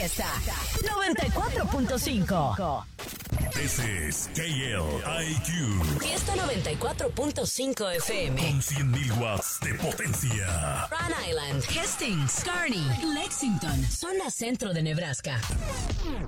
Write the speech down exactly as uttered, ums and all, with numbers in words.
Fiesta noventa y cuatro punto cinco. This is K L I Q. Fiesta noventa y cuatro punto cinco F M. Con cien mil watts de potencia. Rhode Island, Hastings, Kearney, Lexington, zona centro de Nebraska.